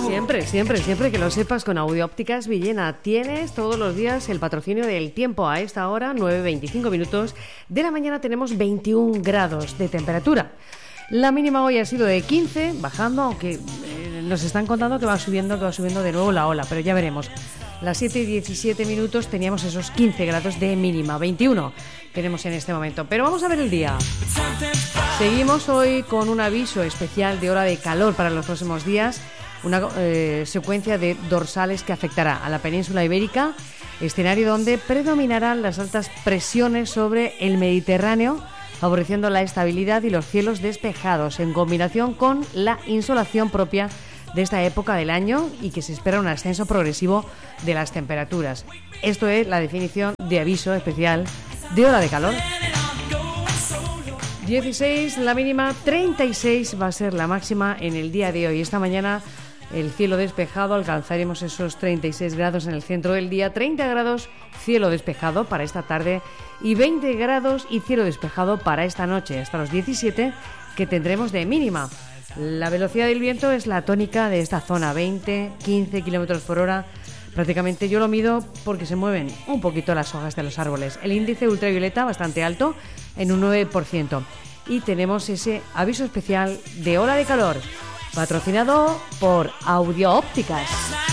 Siempre que lo sepas, con Audiópticas Villena tienes todos los días el patrocinio del tiempo. A esta hora, 9:25 minutos de la mañana, tenemos 21 grados de temperatura. La mínima hoy ha sido de 15, bajando, aunque nos están contando que va subiendo de nuevo la ola, pero ya veremos. Las 7:17 minutos teníamos esos 15 grados de mínima, 21 tenemos en este momento. Pero vamos a ver el día. Seguimos hoy con un aviso especial de ola de calor para los próximos días, una secuencia de dorsales que afectará a la península ibérica, escenario donde predominarán las altas presiones sobre el Mediterráneo, favoreciendo la estabilidad y los cielos despejados, en combinación con la insolación propia de esta época del año y que se espera un ascenso progresivo de las temperaturas. Esto es la definición de aviso especial de ola de calor. 16 la mínima, 36 va a ser la máxima en el día de hoy. Esta mañana el cielo despejado, alcanzaremos esos 36 grados en el centro del día, 30 grados cielo despejado para esta tarde y 20 grados y cielo despejado para esta noche, hasta los 17 que tendremos de mínima. La velocidad del viento es la tónica de esta zona, 20-15 kilómetros por hora. Prácticamente yo lo mido porque se mueven un poquito las hojas de los árboles. El índice ultravioleta bastante alto, en un 9%. Y tenemos ese aviso especial de ola de calor, patrocinado por Audiópticas.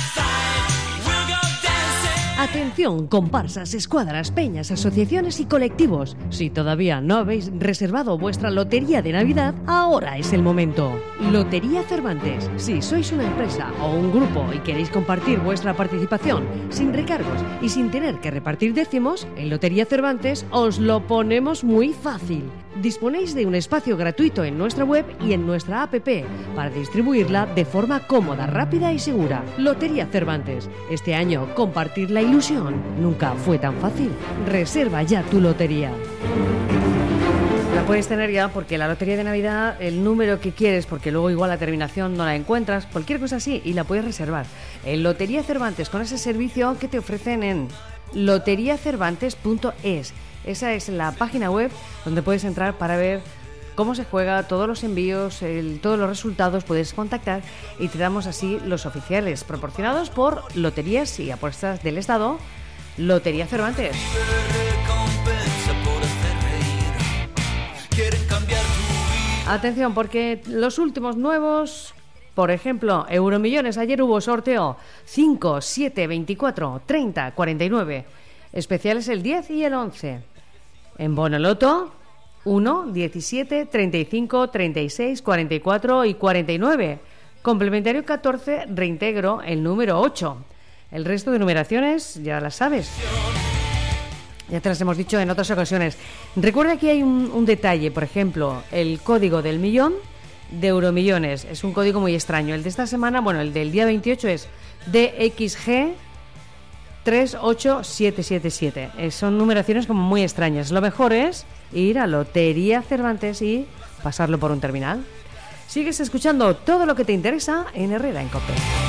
Atención, comparsas, escuadras, peñas, asociaciones y colectivos. Si todavía no habéis reservado vuestra lotería de Navidad, ahora es el momento. Lotería Cervantes. Si sois una empresa o un grupo y queréis compartir vuestra participación sin recargos y sin tener que repartir décimos, en Lotería Cervantes os lo ponemos muy fácil. Disponéis de un espacio gratuito en nuestra web y en nuestra app para distribuirla de forma cómoda, rápida y segura. Lotería Cervantes. Este año, compartir la ilusión nunca fue tan fácil. Reserva ya tu lotería. La puedes tener ya porque la lotería de Navidad, el número que quieres, porque luego igual la terminación no la encuentras, cualquier cosa así, y la puedes reservar en Lotería Cervantes con ese servicio que te ofrecen en loteriacervantes.es. Esa es la página web donde puedes entrar para ver cómo se juega, todos los envíos, todos los resultados, puedes contactar y te damos así los oficiales proporcionados por Loterías y Apuestas del Estado, Lotería Cervantes. Atención, porque los últimos nuevos, por ejemplo, Euromillones, ayer hubo sorteo 5, 7, 24, 30, 49, especiales el 10 y el 11. En Bonoloto, 1, 17, 35, 36, 44 y 49. Complementario 14, reintegro el número 8. El resto de numeraciones ya las sabes. Ya te las hemos dicho en otras ocasiones. Recuerda que hay un detalle, por ejemplo, el código del millón de Euromillones. Es un código muy extraño. El de esta semana, bueno, el del día 28 es DXG 38777. Son numeraciones como muy extrañas. Lo mejor es ir a Lotería Cervantes y pasarlo por un terminal. Sigues escuchando todo lo que te interesa en Herrera en COPE.